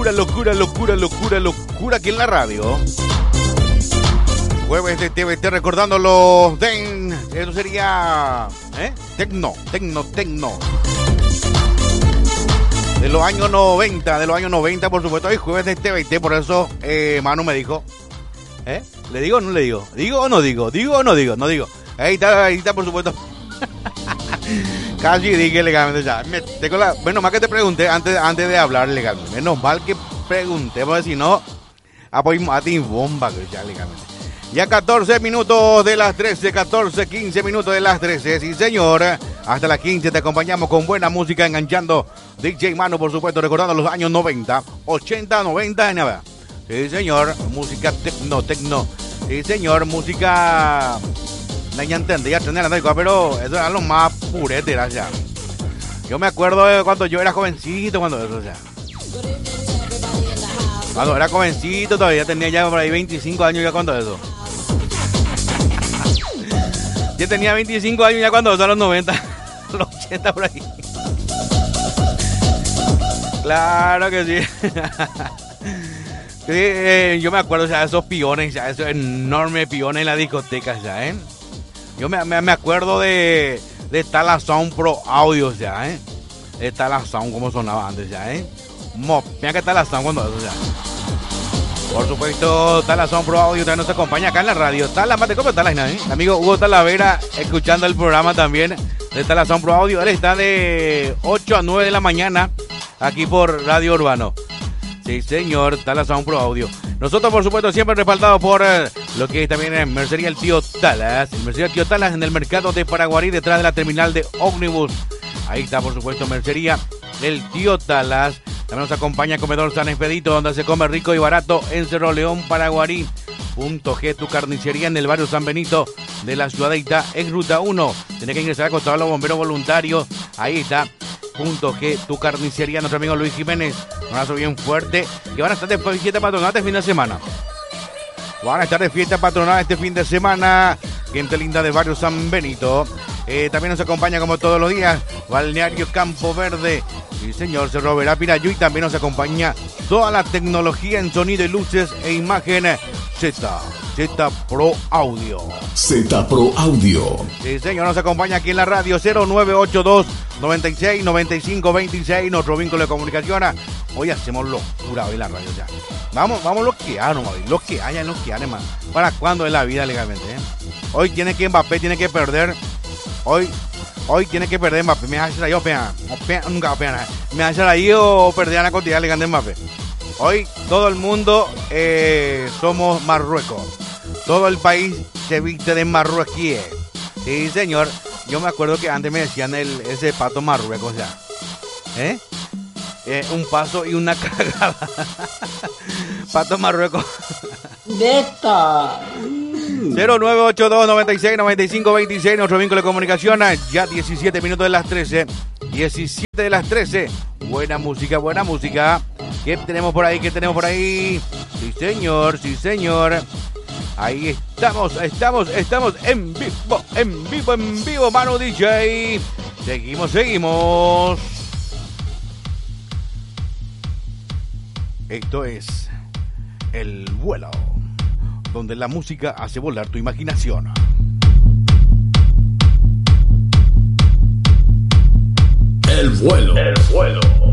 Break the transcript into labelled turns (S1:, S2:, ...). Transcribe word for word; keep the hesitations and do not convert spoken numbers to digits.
S1: Locura, locura, locura, locura, locura aquí en la radio. Jueves de T V T recordando los den. Eso sería. ¿Eh? Tecno, tecno, tecno. De los años noventa, de los años noventa, por supuesto. Hay jueves de T V T, por eso eh, Manu me dijo. ¿Eh? ¿Le digo o no le digo? ¿Digo o no digo? ¿Digo o no digo? No digo. Ahí está, ahí está, por supuesto. Casi dije legalmente ya. Me, tengo la, menos mal que te pregunté antes, antes de hablar legalmente. Menos mal que pregunté, porque si no, apoyamos a ti bomba que ya legalmente. Ya catorce minutos de las trece, catorce, quince minutos de las trece, sí señor. Hasta las quince te acompañamos con buena música, enganchando D J Manu, por supuesto, recordando los años noventa, ochenta, noventa, nada. Sí señor, música tecno, tecno. Sí señor, música... No ya entendí, ya entendí, pero eso era lo más purete, era ya. Yo me acuerdo de cuando yo era jovencito, cuando eso, o sea. Cuando era jovencito todavía tenía ya por ahí veinticinco años ya cuando eso. Yo tenía veinticinco años ya cuando eso, a los noventa, los ochenta por ahí. Claro que sí. Sí, eh, yo me acuerdo ya de esos piones, ya esos enormes piones en la discoteca ya, ¿eh? Yo me, me, me acuerdo de, de Tala Sound Pro Audio ya, ¿eh? De Tala Sound como sonaba antes ya, ¿eh? Mo, mira que Tala Sound cuando eso ya. Por supuesto, Tala Sound Pro Audio también nos acompaña acá en la radio. Tala, mate, ¿cómo está la ¿eh? El amigo Hugo Talavera escuchando el programa también de Tala Sound Pro Audio. Él está de ocho a nueve de la mañana aquí por Radio Urbano. Sí, señor, Tala Sound Pro Audio. Nosotros, por supuesto, siempre respaldados por eh, lo que es también en Mercería El Tío Talas. En Mercería El Tío Talas, en el mercado de Paraguarí, detrás de la terminal de ómnibus. Ahí está, por supuesto, Mercería El Tío Talas. También nos acompaña Comedor San Expedito, donde se come rico y barato en Cerro León, Paraguarí. Punto G, tu carnicería en el barrio San Benito de la Ciudadita, en Ruta uno. Tenés que ingresar a costado a los bomberos voluntarios. Ahí está. Punto G, tu carnicería, nuestro amigo Luis Jiménez. Un abrazo bien fuerte. Que van a estar de fiesta patronal este fin de semana. Van a estar de fiesta patronal este fin de semana. Gente linda del barrio San Benito. Eh, también nos acompaña como todos los días Balneario Campo Verde. Sí, señor, Cerro Verá Pirayú. Y también nos acompaña toda la tecnología en sonido y luces e imagen Z. Z Pro Audio.
S2: Z Pro Audio.
S1: Sí, señor, nos acompaña aquí en la radio cero nueve ocho dos, noventa y seis, noventa y cinco, veintiséis, nuestro vínculo de comunicación. Hoy hacemos locura hoy en la radio ya. Vamos, vamos lo que hay, no, lo que haya, lo que haya, man. ¿Para cuándo es la vida legalmente? Eh? Hoy tiene que Mbappé, tiene que perder. Hoy, hoy tiene que perder Mbappé. Me hace ahí o pena, nunca pena. Me hace ahí o perder la cantidad legal de Mbappé. Hoy todo el mundo eh, somos Marruecos. Todo el país se viste de marroquíes. Sí, señor. Yo me acuerdo que antes me decían el, ese pato Marruecos ya. ¿Eh? Eh, un paso y una cagada. Pato Marruecos.
S3: Neta.
S1: cero nueve ocho dos, noventa y seis, noventa y cinco, veintiséis, nuestro vínculo de comunicación. Ya diecisiete minutos de las trece. diecisiete de las trece. Buena música, buena música. ¿Qué tenemos por ahí? ¿Qué tenemos por ahí? Sí, señor, sí, señor. Ahí estamos, estamos, estamos en vivo, en vivo, en vivo, Manu D J. Seguimos, seguimos. Esto es El Vuelo, donde la música hace volar tu imaginación.
S2: El vuelo.
S4: El vuelo.